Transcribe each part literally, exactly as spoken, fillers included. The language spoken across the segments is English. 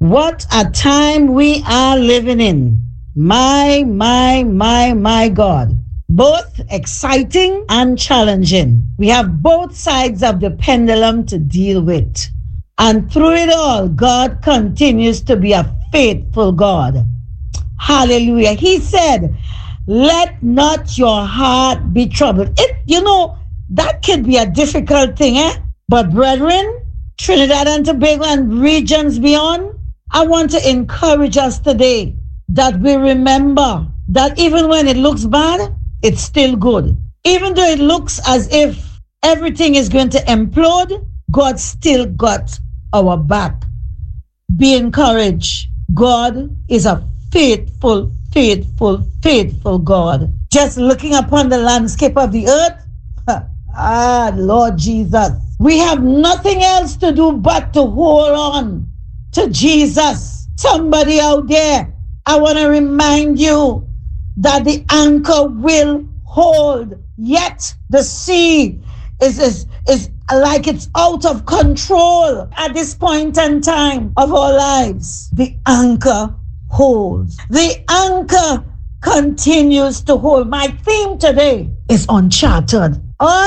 What a time we are living in. My, my, my, my God. Both exciting and challenging. We have both sides of the pendulum to deal with. And through it all, God continues to be a faithful God. Hallelujah. He said, let not your heart be troubled. It, you know, that could be a difficult thing, eh? But brethren, Trinidad and Tobago and regions beyond, I want to encourage us today that we remember that even when it looks bad, it's still good. Even though it looks as if everything is going to implode, God still got our back. Be encouraged. God is a faithful, faithful, faithful God. Just looking upon the landscape of the earth, ah, Lord Jesus, we have nothing else to do but to hold on to Jesus. Somebody out there, I want to remind you that the anchor will hold, yet the sea is, is, is like it's out of control at this point in time of our lives. The anchor holds. The anchor continues to hold. My theme today is uncharted.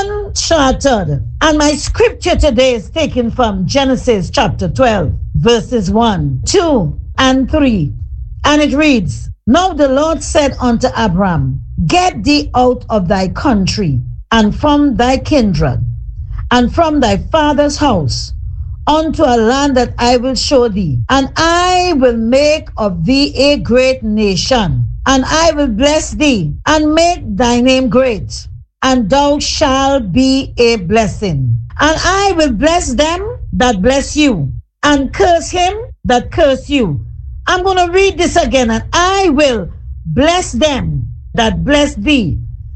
Uncharted. And my scripture today is taken from Genesis chapter twelve, verses one, two, and three. And it reads, Now the Lord said unto Abram, Get thee out of thy country, and from thy kindred, and from thy father's house, unto a land that I will show thee. And I will make of thee a great nation, and I will bless thee, and make thy name great, and thou shalt be a blessing. And I will bless them that bless you, and curse him that curse you. I'm going to read this again. And I will bless them that bless thee,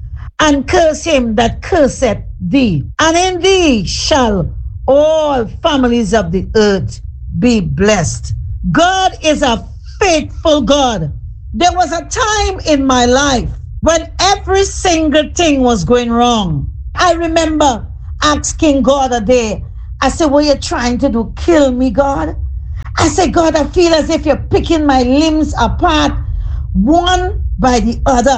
and curse him that curseth thee. And in thee shall all families of the earth be blessed. God is a faithful God. There was a time in my life when every single thing was going wrong. I remember asking God a day, I said, what are you trying to do? Kill me, God? I said, God, I feel as if you're picking my limbs apart one by the other.